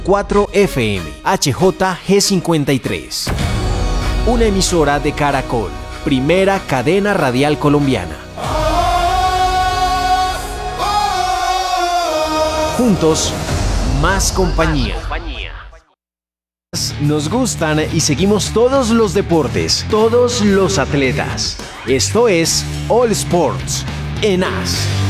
4 FM, HJG53. Una emisora de Caracol, primera cadena radial colombiana. Juntos, más compañía. Nos gustan y seguimos todos los deportes, todos los atletas. Esto es All Sports en AS.